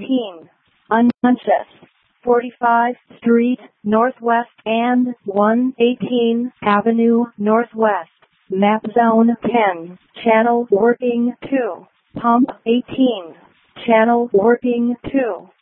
18, Uncess, 45th Street Northwest and 118th Avenue Northwest, Map Zone 10, Channel Working 2, Pump 18, Channel Working 2.